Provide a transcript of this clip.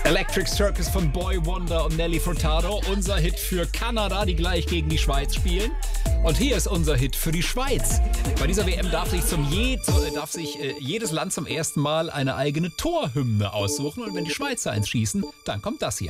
Electric Circus von Boy Wonder und Nelly Furtado. Unser Hit für Kanada, die gleich gegen die Schweiz spielen. Und hier ist unser Hit für die Schweiz. Bei dieser WM darf sich jedes Land zum ersten Mal eine eigene Torhymne aussuchen. Und wenn die Schweizer eins schießen, dann kommt das hier.